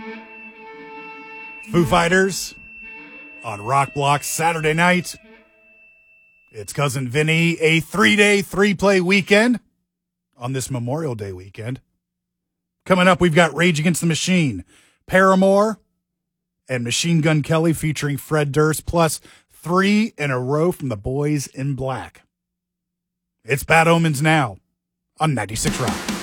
Foo Fighters on Rock Block Saturday night. It's Cousin Vinny, a 3-day, 3-play weekend on this Memorial Day weekend. Coming up, we've got Rage Against the Machine, Paramore, and Machine Gun Kelly featuring Fred Durst, plus 3 in a row from the Boys in Black. It's Bad Omens now on 96 Rock.